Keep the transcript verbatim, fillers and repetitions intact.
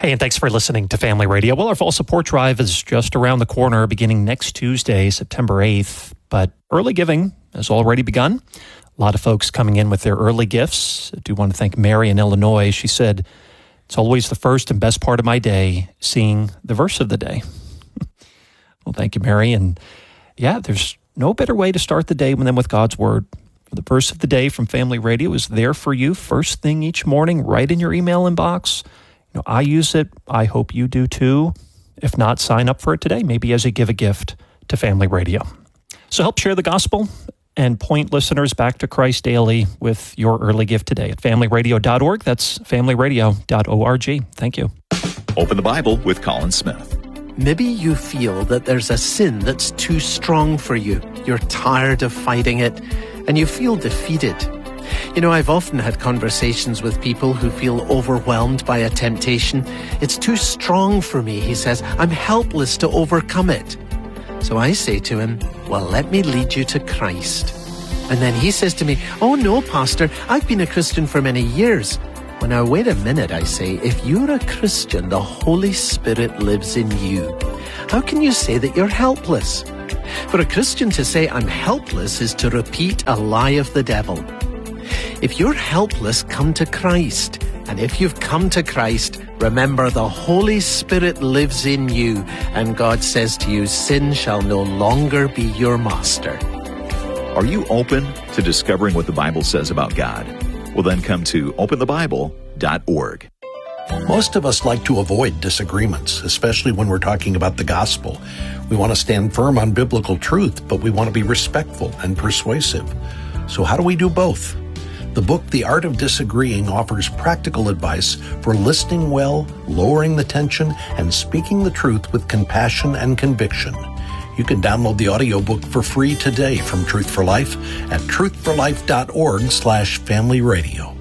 Hey, and thanks for listening to Family Radio. Well, our fall support drive is just around the corner, beginning next Tuesday, September eighth. But early giving has already begun. A lot of folks coming in with their early gifts. I do want to thank Mary in Illinois. She said, it's always the first and best part of my day, seeing the verse of the day. Well, thank you, Mary. And yeah, there's no better way to start the day than with God's Word. The verse of the day from Family Radio is there for you first thing each morning, right in your email inbox. You know, I use it. I hope you do too. If not, sign up for it today, maybe as you give a gift to Family Radio. So help share the gospel and point listeners back to Christ daily with your early gift today at family radio dot org. That's family radio dot org. Thank you. Open the Bible with Colin Smith. Maybe you feel that there's a sin that's too strong for you. You're tired of fighting it, and you feel defeated. You know, I've often had conversations with people who feel overwhelmed by a temptation. It's too strong for me, he says. I'm helpless to overcome it. So I say to him, well, let me lead you to Christ. And then he says to me, oh no, Pastor, I've been a Christian for many years. Well, now, wait a minute, I say. If you're a Christian, the Holy Spirit lives in you. How can you say that you're helpless? For a Christian to say, I'm helpless, is to repeat a lie of the devil. If you're helpless, come to Christ. And if you've come to Christ, remember the Holy Spirit lives in you. And God says to you, sin shall no longer be your master. Are you open to discovering what the Bible says about God? Well, then come to open the bible dot org. Most of us like to avoid disagreements, especially when we're talking about the gospel. We want to stand firm on biblical truth, but we want to be respectful and persuasive. So how do we do both? The book, The Art of Disagreeing, offers practical advice for listening well, lowering the tension, and speaking the truth with compassion and conviction. You can download the audiobook for free today from Truth for Life at truth for life dot org slash family radio.